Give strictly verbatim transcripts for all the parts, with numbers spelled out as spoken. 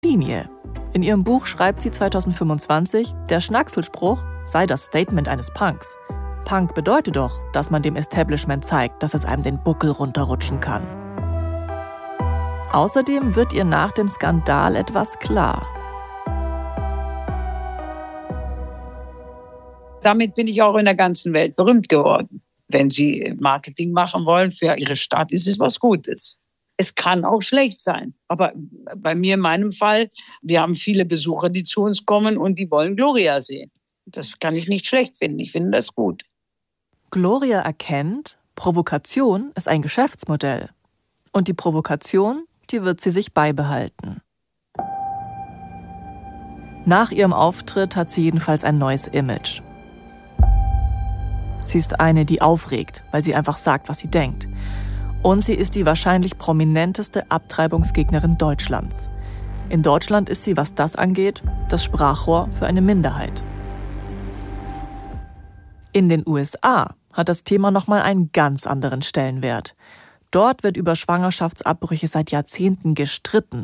Linie. In ihrem Buch schreibt sie zweitausendfünfundzwanzig, der Schnackselspruch sei das Statement eines Punks. Punk bedeutet doch, dass man dem Establishment zeigt, dass es einem den Buckel runterrutschen kann. Außerdem wird ihr nach dem Skandal etwas klar. Damit bin ich auch in der ganzen Welt berühmt geworden. Wenn Sie Marketing machen wollen für Ihre Stadt, ist es was Gutes. Es kann auch schlecht sein. Aber bei mir in meinem Fall, wir haben viele Besucher, die zu uns kommen und die wollen Gloria sehen. Das kann ich nicht schlecht finden. Ich finde das gut. Gloria erkennt, Provokation ist ein Geschäftsmodell. Und die Provokation, die wird sie sich beibehalten. Nach ihrem Auftritt hat sie jedenfalls ein neues Image. Sie ist eine, die aufregt, weil sie einfach sagt, was sie denkt. Und sie ist die wahrscheinlich prominenteste Abtreibungsgegnerin Deutschlands. In Deutschland ist sie, was das angeht, das Sprachrohr für eine Minderheit. In den U S A hat das Thema nochmal einen ganz anderen Stellenwert. Dort wird über Schwangerschaftsabbrüche seit Jahrzehnten gestritten.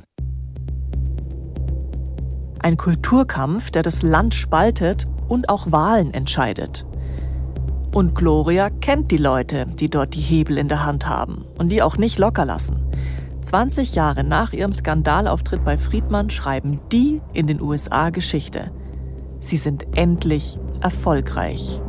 Ein Kulturkampf, der das Land spaltet und auch Wahlen entscheidet. Und Gloria kennt die Leute, die dort die Hebel in der Hand haben und die auch nicht locker lassen. zwanzig Jahre nach ihrem Skandalauftritt bei Friedman schreiben die in den U S A Geschichte. Sie sind endlich erfolgreich.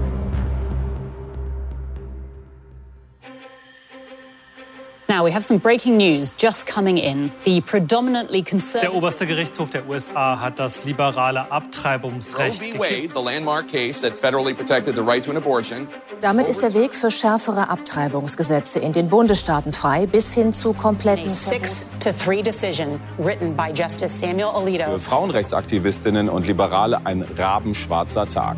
Now we have some breaking news just coming in. The predominantly conservative. Der oberste Gerichtshof der U S A hat das liberale Abtreibungsrecht Roe v. Wade, the landmark case that federally protected the right to an abortion. Damit ist der Weg für schärfere Abtreibungsgesetze in den Bundesstaaten frei, bis hin zu kompletten six to three decision written by Justice Samuel Alito. Für Frauenrechtsaktivistinnen und Liberale ein rabenschwarzer Tag.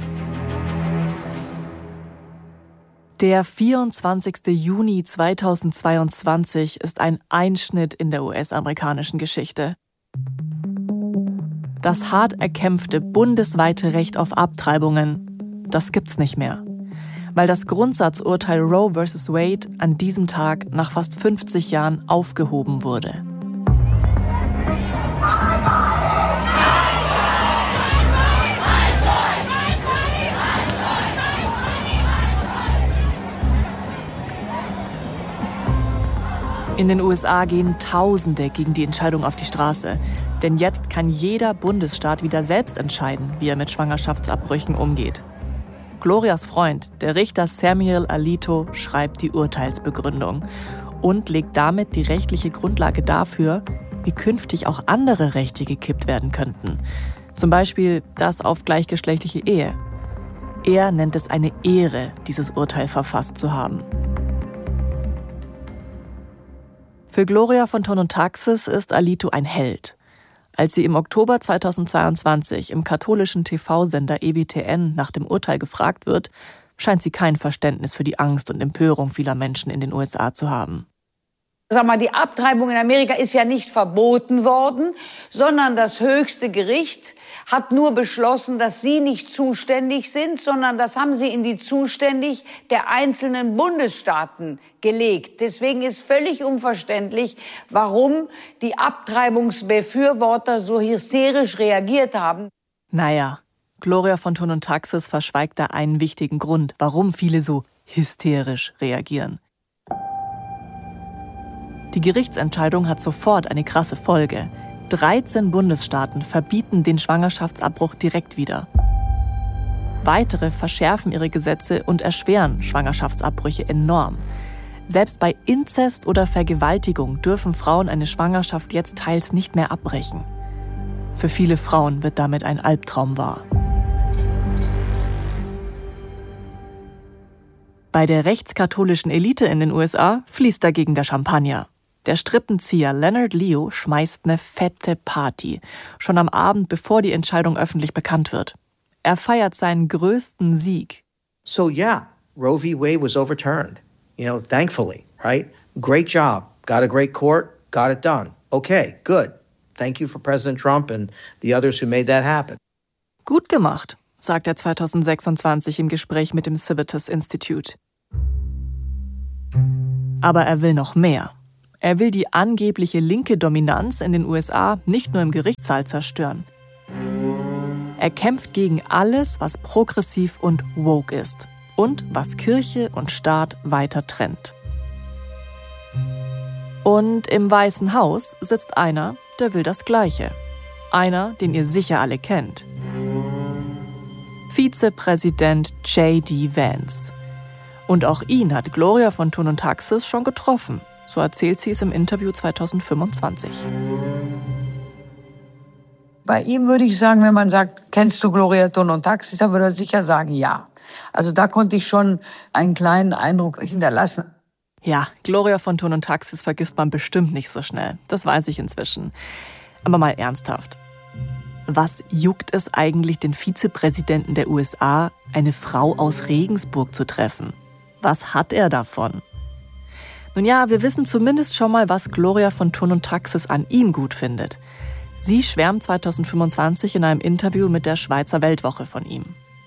Der vierundzwanzigste Juni zweitausendzweiundzwanzig ist ein Einschnitt in der U S-amerikanischen Geschichte. Das hart erkämpfte bundesweite Recht auf Abtreibungen, das gibt's nicht mehr. Weil das Grundsatzurteil Roe versus Wade an diesem Tag nach fast fünfzig Jahren aufgehoben wurde. In den U S A gehen Tausende gegen die Entscheidung auf die Straße. Denn jetzt kann jeder Bundesstaat wieder selbst entscheiden, wie er mit Schwangerschaftsabbrüchen umgeht. Glorias Freund, der Richter Samuel Alito, schreibt die Urteilsbegründung und legt damit die rechtliche Grundlage dafür, wie künftig auch andere Rechte gekippt werden könnten. Zum Beispiel das auf gleichgeschlechtliche Ehe. Er nennt es eine Ehre, dieses Urteil verfasst zu haben. Für Gloria von Thurn und Taxis ist Alito ein Held. Als sie im Oktober zweitausendzweiundzwanzig im katholischen T V-Sender E W T N nach dem Urteil gefragt wird, scheint sie kein Verständnis für die Angst und Empörung vieler Menschen in den U S A zu haben. Sag mal, die Abtreibung in Amerika ist ja nicht verboten worden, sondern das höchste Gericht hat nur beschlossen, dass sie nicht zuständig sind, sondern das haben sie in die Zuständigkeit der einzelnen Bundesstaaten gelegt. Deswegen ist völlig unverständlich, warum die Abtreibungsbefürworter so hysterisch reagiert haben. Naja, Gloria von Thurn und Taxis verschweigt da einen wichtigen Grund, warum viele so hysterisch reagieren. Die Gerichtsentscheidung hat sofort eine krasse Folge. dreizehn Bundesstaaten verbieten den Schwangerschaftsabbruch direkt wieder. Weitere verschärfen ihre Gesetze und erschweren Schwangerschaftsabbrüche enorm. Selbst bei Inzest oder Vergewaltigung dürfen Frauen eine Schwangerschaft jetzt teils nicht mehr abbrechen. Für viele Frauen wird damit ein Albtraum wahr. Bei der rechtskatholischen Elite in den U S A fließt dagegen der Champagner. Der Strippenzieher Leonard Leo schmeißt eine fette Party, schon am Abend, bevor die Entscheidung öffentlich bekannt wird. Er feiert seinen größten Sieg. So yeah, Roe v. Wade was overturned. You know, thankfully, right? Great job. Got a great court, got it done. Okay, good. Thank you for President Trump and the others who made that happen. Gut gemacht, sagt er zweitausendsechsundzwanzig im Gespräch mit dem Civitas Institute. Aber er will noch mehr. Er will die angebliche linke Dominanz in den U S A nicht nur im Gerichtssaal zerstören. Er kämpft gegen alles, was progressiv und woke ist und was Kirche und Staat weiter trennt. Und im Weißen Haus sitzt einer, der will das Gleiche. Einer, den ihr sicher alle kennt. Vizepräsident J D Vance. Und auch ihn hat Gloria von Thun und Taxis schon getroffen. So erzählt sie es im Interview zweitausendfünfundzwanzig. Bei ihm würde ich sagen, wenn man sagt, kennst du Gloria Thun und Taxis, dann würde er sicher sagen, ja. Also da konnte ich schon einen kleinen Eindruck hinterlassen. Ja, Gloria von Thun und Taxis vergisst man bestimmt nicht so schnell. Das weiß ich inzwischen. Aber mal ernsthaft. Was juckt es eigentlich den Vizepräsidenten der U S A, eine Frau aus Regensburg zu treffen? Was hat er davon? Nun ja, wir wissen zumindest schon mal, was Gloria von Thun und Taxis an ihm gut findet. Sie schwärmt zweitausendfünfundzwanzig in einem Interview mit der Schweizer Weltwoche von ihm.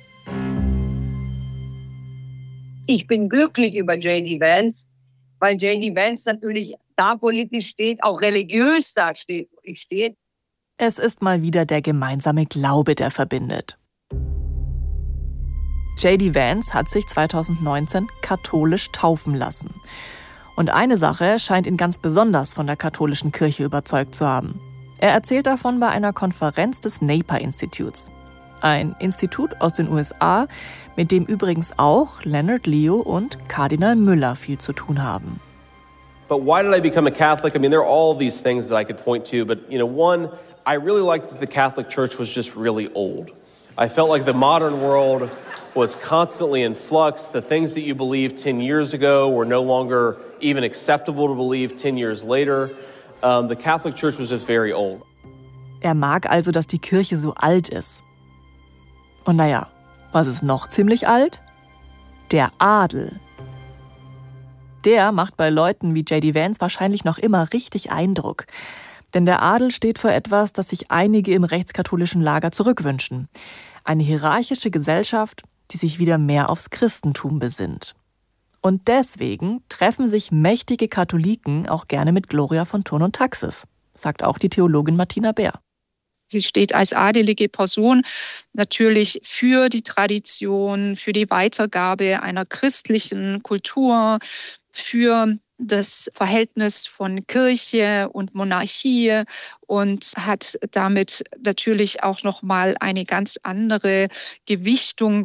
Ich bin glücklich über J D Vance, weil J D Vance natürlich da politisch steht, auch religiös da steht, wo ich stehe. Es ist mal wieder der gemeinsame Glaube, der verbindet. J D Vance hat sich zweitausendneunzehn katholisch taufen lassen. Und eine Sache scheint ihn ganz besonders von der katholischen Kirche überzeugt zu haben. Er erzählt davon bei einer Konferenz des Naper-Instituts. Ein Institut aus den U S A, mit dem übrigens auch Leonard Leo und Kardinal Müller viel zu tun haben. But why did I become a Catholic? I mean, there are all these things that I could point to, but you know, one, I really liked that the Catholic Church was just really old. I felt like the modern world was constantly in flux. The things that you believed ten years ago were no longer even acceptable to believe ten years later. Um, the Catholic Church was just very old. Er mag also, dass die Kirche so alt ist. Und naja, was ist noch ziemlich alt? Der Adel. Der macht bei Leuten wie J D Vance wahrscheinlich noch immer richtig Eindruck. Denn der Adel steht für etwas, das sich einige im rechtskatholischen Lager zurückwünschen. Eine hierarchische Gesellschaft, die sich wieder mehr aufs Christentum besinnt. Und deswegen treffen sich mächtige Katholiken auch gerne mit Gloria von Thun und Taxis, sagt auch die Theologin Martina Beer. Sie steht als adelige Person natürlich für die Tradition, für die Weitergabe einer christlichen Kultur, für das Verhältnis von Kirche und Monarchie und hat damit natürlich auch noch mal eine ganz andere Gewichtung.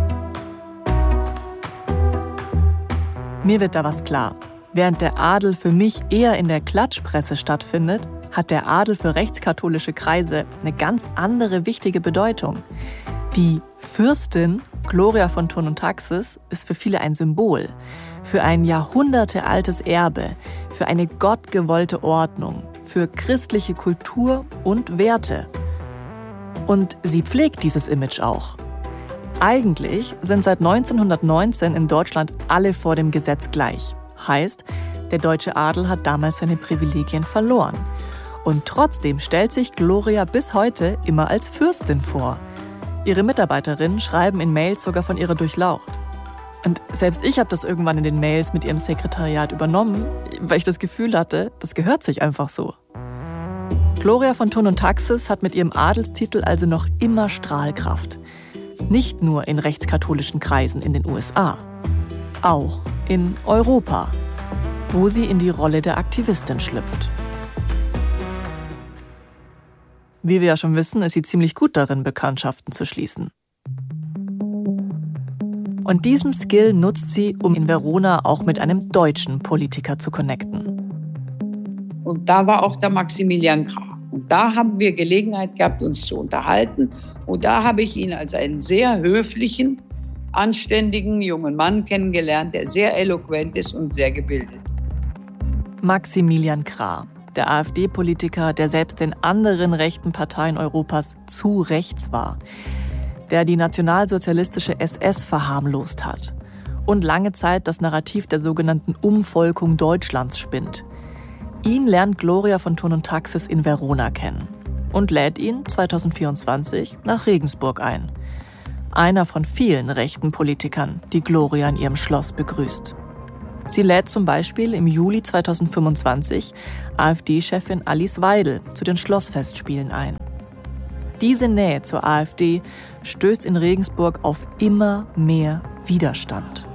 Mir wird da was klar. Während der Adel für mich eher in der Klatschpresse stattfindet, hat der Adel für rechtskatholische Kreise eine ganz andere wichtige Bedeutung. Die Fürstin Gloria von Thun und Taxis ist für viele ein Symbol, für ein jahrhundertealtes Erbe, für eine gottgewollte Ordnung, für christliche Kultur und Werte. Und sie pflegt dieses Image auch. Eigentlich sind seit neunzehnhundertneunzehn in Deutschland alle vor dem Gesetz gleich. Heißt, der deutsche Adel hat damals seine Privilegien verloren. Und trotzdem stellt sich Gloria bis heute immer als Fürstin vor. Ihre Mitarbeiterinnen schreiben in Mails sogar von ihrer Durchlaucht. Und selbst ich habe das irgendwann in den Mails mit ihrem Sekretariat übernommen, weil ich das Gefühl hatte, das gehört sich einfach so. Gloria von Thun und Taxis hat mit ihrem Adelstitel also noch immer Strahlkraft. Nicht nur in rechtskatholischen Kreisen in den U S A, auch in Europa, wo sie in die Rolle der Aktivistin schlüpft. Wie wir ja schon wissen, ist sie ziemlich gut darin, Bekanntschaften zu schließen. Und diesen Skill nutzt sie, um in Verona auch mit einem deutschen Politiker zu connecten. Und da war auch der Maximilian Krah. Und da haben wir Gelegenheit gehabt, uns zu unterhalten. Und da habe ich ihn als einen sehr höflichen, anständigen jungen Mann kennengelernt, der sehr eloquent ist und sehr gebildet. Maximilian Krah, der AfD-Politiker, der selbst den anderen rechten Parteien Europas zu rechts war, der die nationalsozialistische S S verharmlost hat und lange Zeit das Narrativ der sogenannten Umvolkung Deutschlands spinnt. Ihn lernt Gloria von Thun und Taxis in Verona kennen und lädt ihn zweitausendvierundzwanzig nach Regensburg ein. Einer von vielen rechten Politikern, die Gloria in ihrem Schloss begrüßt. Sie lädt zum Beispiel im Juli zweitausendfünfundzwanzig AfD-Chefin Alice Weidel zu den Schlossfestspielen ein. Diese Nähe zur AfD stößt in Regensburg auf immer mehr Widerstand.